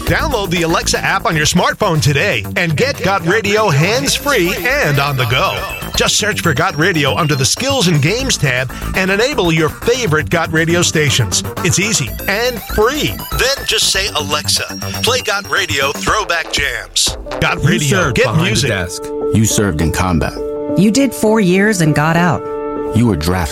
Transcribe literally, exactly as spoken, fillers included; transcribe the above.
Download the Alexa app on your smartphone today and get Got Radio hands-free and on the go. Just search for Got Radio under the Skills and Games tab and enable your favorite Got Radio stations. It's easy and free. Then just say, Alexa, play Got Radio Throwback Jams. Got You Radio, served get behind music. the desk. You served in combat. You did four years and got out. You were drafted